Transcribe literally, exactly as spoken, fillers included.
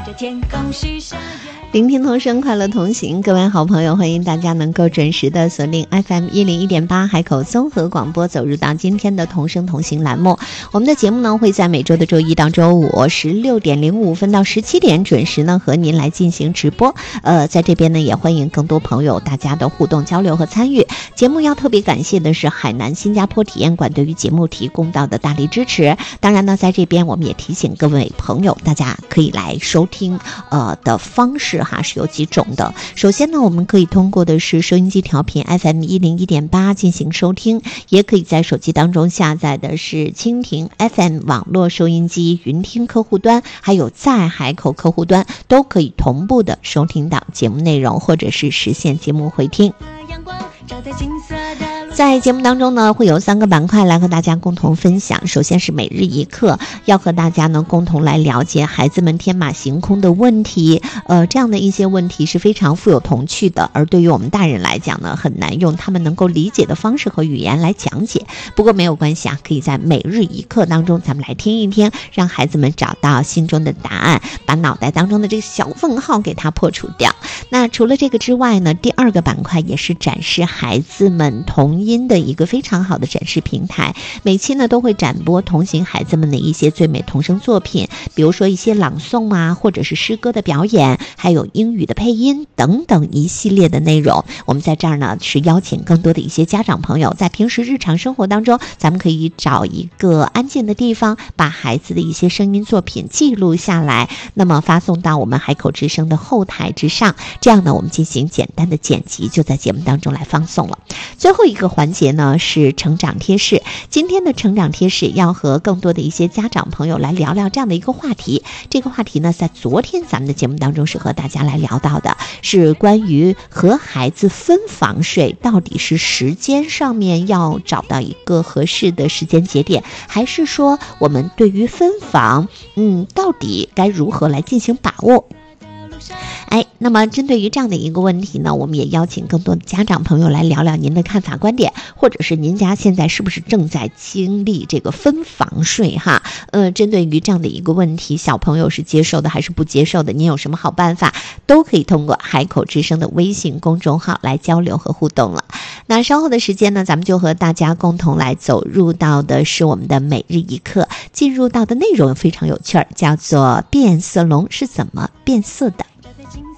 聆听童声，快乐同行。各位好朋友，欢迎大家能够准时的锁定 F M 一零一点八海口综合广播，走入到今天的童声同行栏目。我们的节目呢会在每周的周一到周五十六点零五分到十七点准时呢和您来进行直播。呃，在这边呢也欢迎更多朋友大家的互动交流和参与。节目要特别感谢的是海南新加坡体验馆对于节目提供到的大力支持。当然呢，在这边我们也提醒各位朋友，大家可以来收听呃的方式哈是有几种的。首先呢，我们可以通过的是收音机调频 F M 一零一点八进行收听，也可以在手机当中下载的是蜻蜓 F M 网络收音机云听客户端，还有在海口客户端都可以同步的收听到节目内容，或者是实现节目回听。在节目当中呢，会有三个板块来和大家共同分享。首先是每日一课，要和大家呢共同来了解孩子们天马行空的问题，呃，这样的一些问题是非常富有童趣的，而对于我们大人来讲呢，很难用他们能够理解的方式和语言来讲解。不过没有关系啊，可以在每日一课当中，咱们来听一听，让孩子们找到心中的答案，把脑袋当中的这个小问号给它破除掉。那除了这个之外呢，第二个板块也是展示孩子们童音的一个非常好的展示平台。每期呢都会展播同行孩子们的一些最美童声作品，比如说一些朗诵啊，或者是诗歌的表演，还有英语的配音等等一系列的内容。我们在这儿呢是邀请更多的一些家长朋友，在平时日常生活当中，咱们可以找一个安静的地方，把孩子的一些声音作品记录下来，那么发送到我们海口之声的后台之上，这样呢我们进行简单的剪辑，就在节目当中来放送了。最后一个环节呢是成长贴士。今天的成长贴士要和更多的一些家长朋友来聊聊这样的一个话题。这个话题呢在昨天咱们的节目当中是和大家来聊到的，是关于和孩子分房睡，到底是时间上面要找到一个合适的时间节点，还是说我们对于分房嗯到底该如何来进行把握。哎，那么针对于这样的一个问题呢，我们也邀请更多的家长朋友来聊聊您的看法观点，或者是您家现在是不是正在经历这个分房睡哈？呃，针对于这样的一个问题，小朋友是接受的还是不接受的？您有什么好办法？都可以通过海口之声的微信公众号来交流和互动了。那稍后的时间呢，咱们就和大家共同来走入到的是我们的每日一课，进入到的内容非常有趣儿，叫做变色龙是怎么变色的。